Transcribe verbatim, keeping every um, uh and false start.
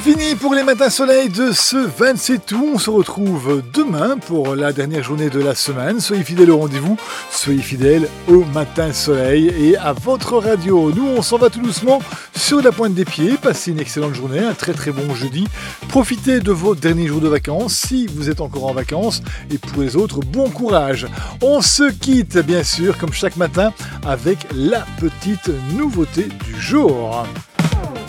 fini pour les matins soleil de ce vingt-sept août. On se retrouve demain pour la dernière journée de la semaine. Soyez fidèles au rendez-vous, soyez fidèles au matin soleil et à votre radio. Nous, on s'en va tout doucement sur la pointe des pieds. Passez une excellente journée, un très très bon jeudi. Profitez de vos derniers jours de vacances si vous êtes encore en vacances. Et pour les autres, bon courage. On se quitte bien sûr, comme chaque matin, avec la petite nouveauté du jour.